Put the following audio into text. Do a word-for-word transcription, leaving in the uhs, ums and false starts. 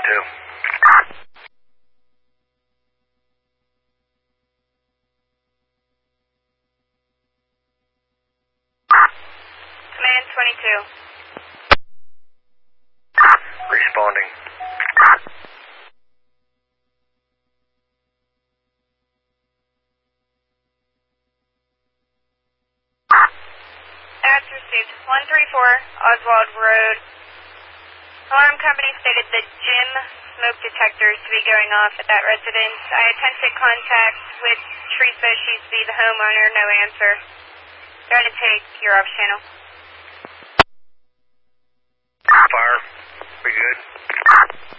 twenty-two. Command twenty-two. Responding. Ads received. one three four Oswald Road. Alarm company stated that gym smoke detectors to be going off at that residence. I attempted contact with Teresa. She's the homeowner. No answer. Try to take your off channel. Fire. We good?